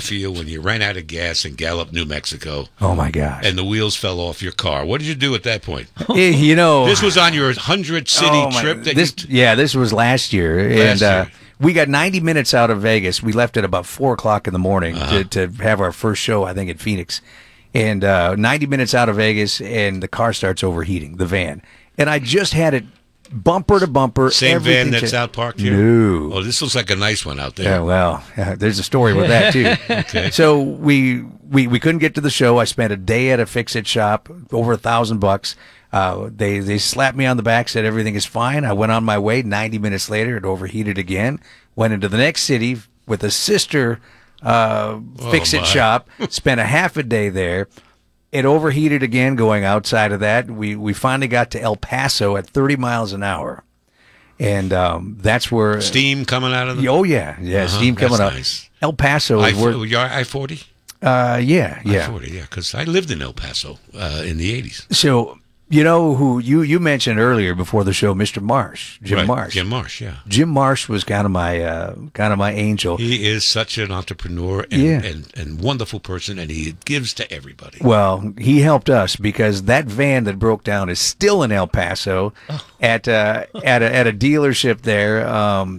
feel when you ran out of gas in Gallup, New Mexico? Oh, my gosh. And the wheels fell off your car. What did you do at that point? You know. This was on your 100-city trip? This was last year. And we got 90 minutes out of Vegas. We left at about 4 o'clock in the morning to have our first show, I think, at Phoenix. And 90 minutes out of Vegas, and the car starts overheating, the van. And I just had it bumper to bumper. Same van that's out parked here? No. Oh, this looks like a nice one out there. Yeah, well, there's a story with that, too. Okay. So we couldn't get to the show. I spent a day at a fix-it shop, over $1,000. They slapped me on the back, said everything is fine. I went on my way. 90 minutes later, it overheated again. Went into the next city with a sister fix-it shop. Spent a half a day there. It overheated again going outside of that. We finally got to El Paso at 30 miles an hour. And that's where... Steam coming out of the... Oh, yeah. Steam coming up. Nice. El Paso is where... You're I-40? Yeah. I-40, yeah, because I lived in El Paso in the 80s. So... You know who you mentioned earlier before the show, Mr. Marsh, Jim Marsh. Jim Marsh, yeah. Jim Marsh was kind of my angel. He is such an entrepreneur and wonderful person, and he gives to everybody. Well, he helped us because that van that broke down is still in El Paso at a dealership there,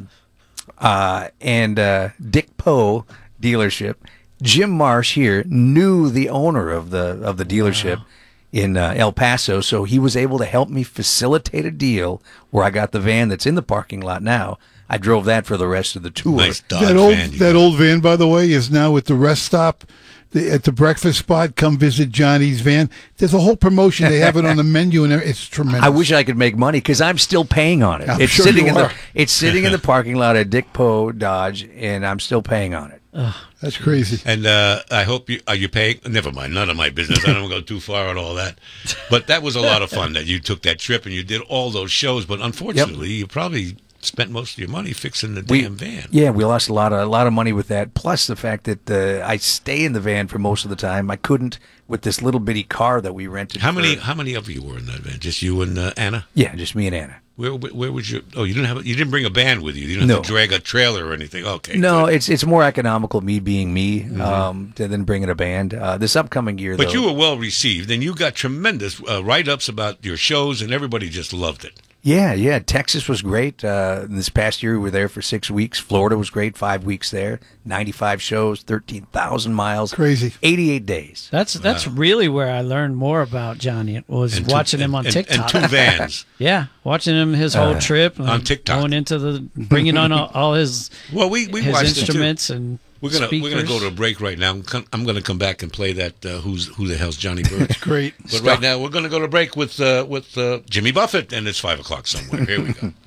and Dick Poe dealership. Jim Marsh here knew the owner of the dealership. Wow. In El Paso, so he was able to help me facilitate a deal where I got the van that's in the parking lot now. I drove that for the rest of the tour. Nice Dodge van. That old van, by the way, is now at the rest stop at the breakfast spot. Come visit Johnny's van. There's a whole promotion. They have it on the menu, and it's tremendous. I wish I could make money because I'm still paying on it. It's sitting in the parking lot at Dick Poe Dodge, and I'm still paying on it. That's crazy. And I hope are you paying? Never mind, none of my business. I don't go too far on all that. But that was a lot of fun that you took that trip and you did all those shows. But unfortunately, you probably spent most of your money fixing the damn van. Yeah, we lost a lot of money with that. Plus the fact that I stay in the van for most of the time. I couldn't with this little bitty car that we rented. How many of you were in that van? Just you and Anna? Yeah, just me and Anna. Where was your? Oh, you didn't bring a band with you. You didn't have to drag a trailer or anything. Okay. No, good. It's more economical me being me than bringing a band. This upcoming year, but you were well received, and you got tremendous write-ups about your shows, and everybody just loved it. Yeah. Texas was great. This past year we were there for 6 weeks. Florida was great. 5 weeks there. 95 shows, 13,000 miles. Crazy. 88 days. That's really where I learned more about Johnny. Was watching him on TikTok. And 2 vans. Yeah, watching him his whole trip on TikTok, going into bringing on all his we his watched instruments and. We're gonna go to a break right now. I'm gonna come back and play that Who the Hell's Johnny Bird. Great. But right now we're gonna go to break with Jimmy Buffett, and it's 5 o'clock somewhere. Here we go.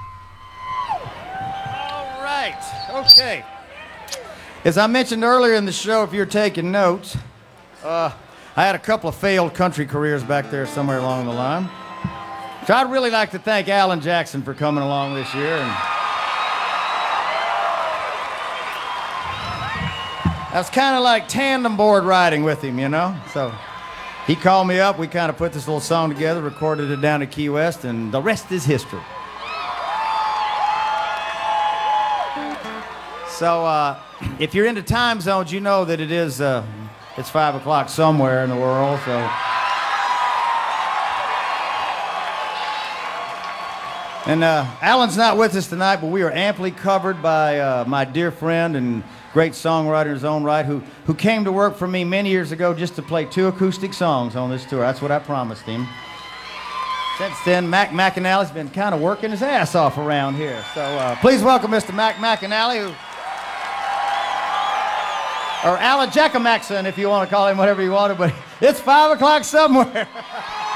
All right. Okay. As I mentioned earlier in the show, if you're taking notes, I had a couple of failed country careers back there somewhere along the line. So I'd really like to thank Alan Jackson for coming along this year. And that's kind of like tandem board riding with him, you know? So he called me up. We kind of put this little song together, recorded it down at Key West, and the rest is history. So if you're into time zones, you know that it's 5 o'clock somewhere in the world. So. And Alan's not with us tonight, but we are amply covered by my dear friend and great songwriter in his own right who came to work for me many years ago just to play 2 acoustic songs on this tour. That's what I promised him. Since then, Mac McAnally's been kind of working his ass off around here. So please welcome Mr. Mac McAnally, or Alan Jackamaxon, if you want to call him whatever you want, but it's 5 o'clock somewhere.